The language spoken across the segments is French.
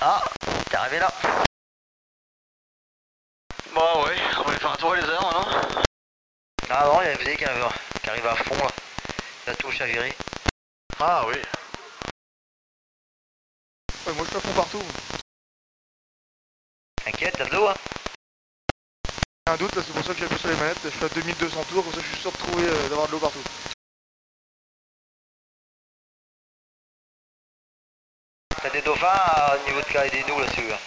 Ah, t'es arrivé là. Bah ouais, on va aller faire un tour à les heures, non? Ah non, il y a FD qui arrive à fond là. La touche à virer. Ah oui. Ouais, moi je suis à fond partout. T'inquiète, t'as de l'eau hein. J'ai un doute là, c'est pour ça que j'ai appuyé sur les manettes. Je fais à 2200 tours, comme ça je suis sûr de trouver d'avoir de l'eau partout. T'as des dauphins au niveau de Carré des nous là-dessus. Hein.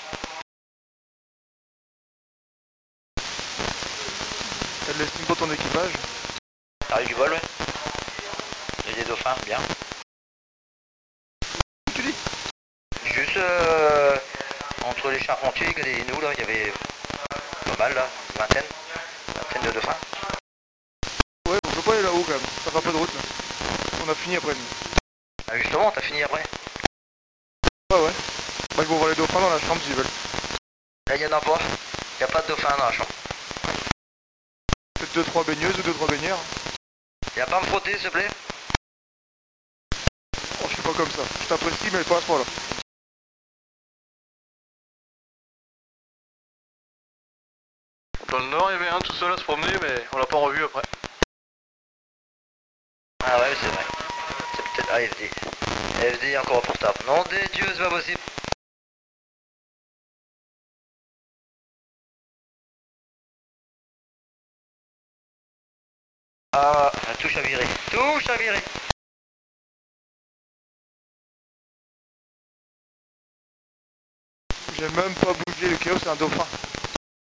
T'as de l'estime pour ton équipage. T'as eu du bol, ouais. J'ai des dauphins, bien. Tu dis? Juste entre les charpentiers et nous là, il y avait pas mal là, vingtaine de dauphins. Ouais, on peut pas aller là-haut quand même, ça fait un peu de route là. On a fini après nous. Ah justement, t'as fini après. Ouais. Bah ils vont voir les dauphins dans la chambre s'ils veulent. Là, y en a pas. Y a pas de dauphins dans la chambre. Peut-être 2-3 baigneuses ou 2-3 baigneurs. Y a pas à me frotter, s'il te plaît. Oh, je suis pas comme ça. Je t'apprécie mais pas à ce point là. Dans le nord, il y avait un tout seul à se promener, mais on l'a pas revu après. Ah ouais, c'est vrai. C'est peut-être AFD. FD encore portable. Non des dieux, c'est pas possible. Ah, la touche à virer. Touche à virer. J'ai même pas